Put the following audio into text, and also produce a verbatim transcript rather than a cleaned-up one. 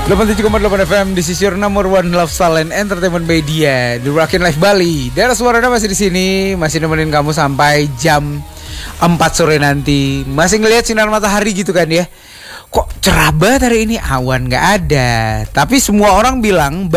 delapan puluh tujuh koma delapan F M, this is your number one lifestyle and entertainment media, The Rockin' Life Bali. Daerah Suarana masih di sini, masih nemenin kamu sampai jam empat sore nanti. Masih ngelihat sinar matahari gitu kan ya. Kok cerah banget hari ini, awan gak ada. Tapi semua orang bilang